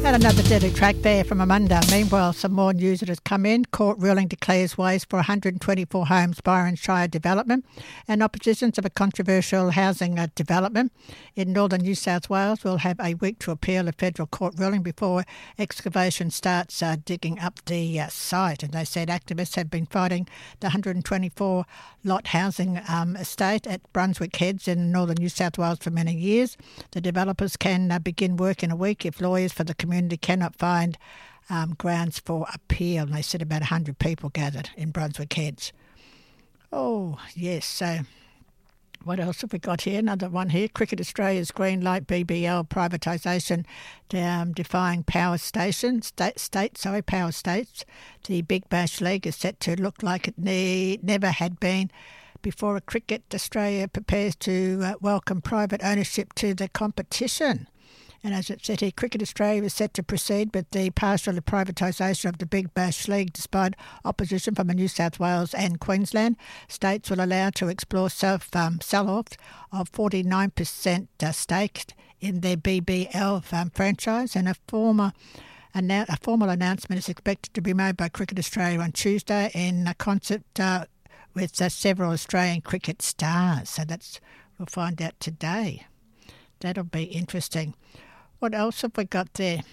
And another deadly track there from Amanda. Meanwhile, some more news that has come in. Court ruling declares ways for 124 homes Byron Shire development, and oppositions of a controversial housing development in northern New South Wales will have a week to appeal a federal court ruling before excavation starts digging up the site. And they said activists have been fighting the 124 lot housing estate at Brunswick Heads in northern New South Wales for many years. The developers can begin work in a week if lawyers for the community cannot find grounds for appeal. And they said about 100 people gathered in Brunswick Heads. Oh, yes. So what else have we got here? Another one here. Cricket Australia's green light BBL privatisation defying power stations. Power states. The Big Bash League is set to look like it never had been before. Cricket Australia prepares to welcome private ownership to the competition. And as it said here, Cricket Australia is set to proceed with the partial privatisation of the Big Bash League despite opposition from New South Wales and Queensland. States will allow to explore sell-off of 49% stake in their BBL franchise, and a formal announcement is expected to be made by Cricket Australia on Tuesday in concert with several Australian cricket stars. So we'll find out today. That'll be interesting. What else have we got there?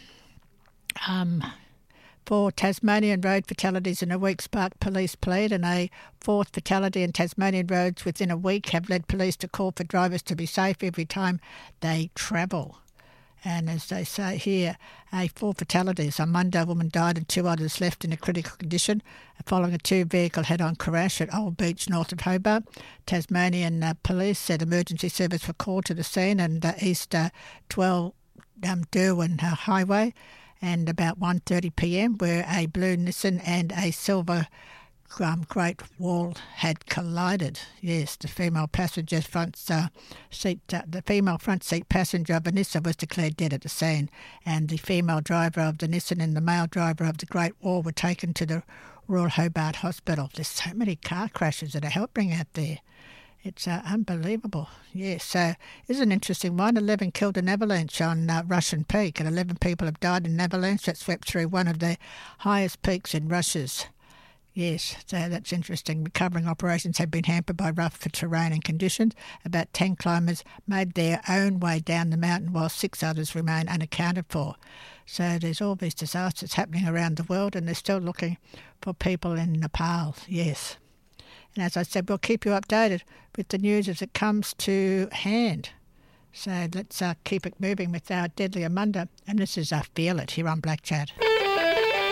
4 Tasmanian road fatalities in a week sparked police plead, and a 4th fatality in Tasmanian roads within a week have led police to call for drivers to be safe every time they travel. And as they say here, 4 fatalities. On Monday, a woman died and 2 others left in a critical condition following a 2-vehicle head-on crash at Old Beach, north of Hobart. Tasmanian police said emergency service were called to the scene and East 12 Derwin Highway, and about 1:30 p.m, where a blue Nissan and a silver Great Wall had collided. Yes, the female passenger front seat passenger Vanessa was declared dead at the scene, and the female driver of the Nissan and the male driver of the Great Wall were taken to the Royal Hobart Hospital. There's so many car crashes that are happening out there. It's unbelievable. Yes, so it's an interesting one. 11 killed in avalanche on Russian Peak, and 11 people have died in an avalanche that swept through one of the highest peaks in Russia's. Yes, so that's interesting. Recovering operations have been hampered by rough terrain and conditions. About 10 climbers made their own way down the mountain while 6 others remain unaccounted for. So there's all these disasters happening around the world, and they're still looking for people in Nepal. Yes. And as I said, we'll keep you updated with the news as it comes to hand. So let's keep it moving with our Deadly Amanda. And this is Feel It here on Black Chat.